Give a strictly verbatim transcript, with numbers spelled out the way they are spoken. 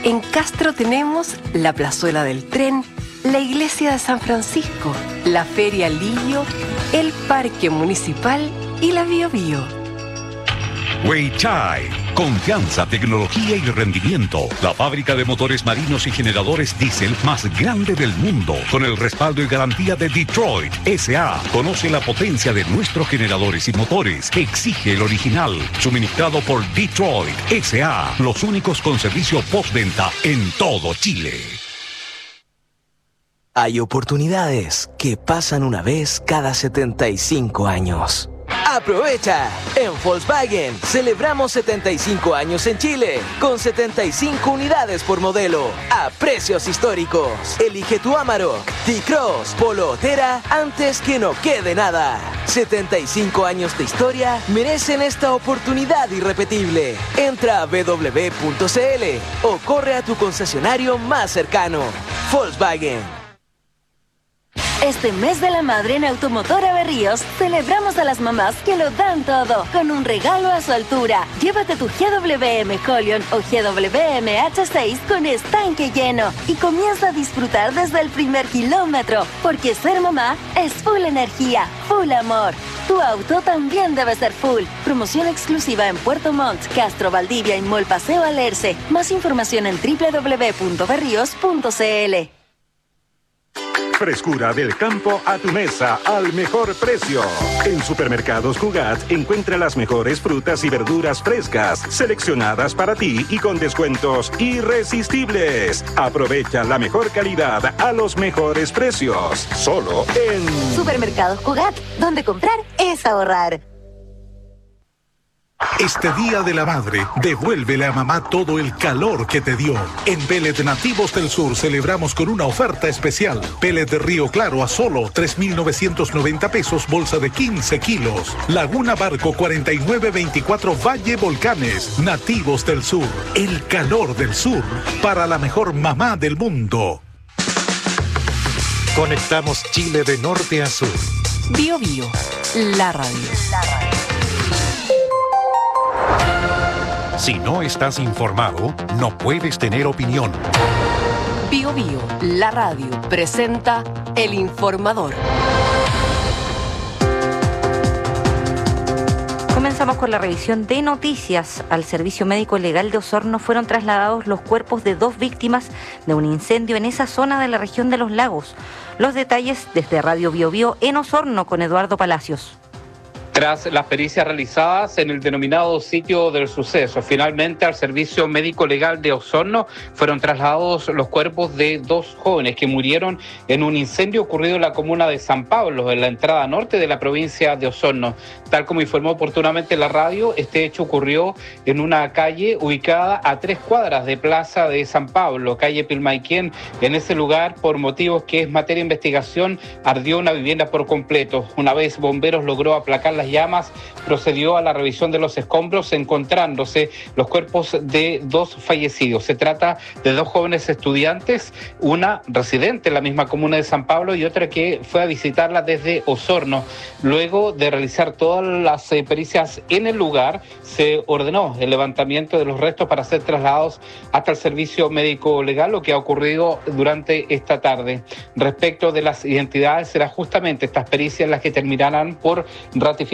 En Castro tenemos la Plazuela del Tren, la Iglesia de San Francisco, la Feria Lillo, el Parque Municipal y la Bio Bio. Weichai, confianza, tecnología y rendimiento. La fábrica de motores marinos y generadores diésel más grande del mundo, con el respaldo y garantía de Detroit S A Conoce la potencia de nuestros generadores y motores. Exige el original, suministrado por Detroit S A Los únicos con servicio postventa en todo Chile. Hay oportunidades que pasan una vez cada setenta y cinco años. ¡Aprovecha! En Volkswagen celebramos setenta y cinco años en Chile, con setenta y cinco unidades por modelo, a precios históricos. Elige tu Amarok, T-Cross, Polo o Terra antes que no quede nada. setenta y cinco años de historia merecen esta oportunidad irrepetible. Entra a w w w punto c l o corre a tu concesionario más cercano. Volkswagen. Este mes de la madre en Automotora Berríos celebramos a las mamás que lo dan todo con un regalo a su altura. Llévate tu G W M Holion o G W M H seis con estanque lleno y comienza a disfrutar desde el primer kilómetro, porque ser mamá es full energía, full amor. Tu auto también debe ser full. Promoción exclusiva en Puerto Montt, Castro, Valdivia y Mall Paseo Alerce. Más información en w w w punto berríos punto c l. Frescura del campo a tu mesa al mejor precio. En Supermercados Cugat encuentra las mejores frutas y verduras frescas, seleccionadas para ti y con descuentos irresistibles. Aprovecha la mejor calidad a los mejores precios. Solo en Supermercados Cugat, donde comprar es ahorrar. Este Día de la Madre, devuélvele a mamá todo el calor que te dio. En Pellet Nativos del Sur celebramos con una oferta especial. Pellet de Río Claro a solo tres mil novecientos noventa pesos, bolsa de quince kilos. Laguna Barco cuarenta y nueve veinticuatro Valle Volcanes. Nativos del Sur, el calor del sur, para la mejor mamá del mundo. Conectamos Chile de norte a sur. Bio Bio, la radio. La radio. Si no estás informado, no puedes tener opinión. Bio Bio, la radio, presenta El Informador. Comenzamos con la revisión de noticias. Al Servicio Médico Legal de Osorno fueron trasladados los cuerpos de dos víctimas de un incendio en esa zona de la región de Los Lagos. Los detalles desde Radio Bio Bio en Osorno con Eduardo Palacios. Tras las pericias realizadas en el denominado sitio del suceso, finalmente al Servicio Médico Legal de Osorno fueron trasladados los cuerpos de dos jóvenes que murieron en un incendio ocurrido en la comuna de San Pablo, en la entrada norte de la provincia de Osorno. Tal como informó oportunamente la radio, este hecho ocurrió en una calle ubicada a tres cuadras de Plaza de San Pablo, calle Pilmaiquén. En ese lugar, por motivos que es materia de investigación, ardió una vivienda por completo. Una vez bomberos logró aplacar la llamas, procedió a la revisión de los escombros, encontrándose los cuerpos de dos fallecidos. Se trata de dos jóvenes estudiantes, una residente en la misma comuna de San Pablo y otra que fue a visitarla desde Osorno. Luego de realizar todas las eh, pericias en el lugar, se ordenó el levantamiento de los restos para ser trasladados hasta el Servicio Médico Legal, lo que ha ocurrido durante esta tarde. Respecto de las identidades, será justamente estas pericias las que terminarán por ratificar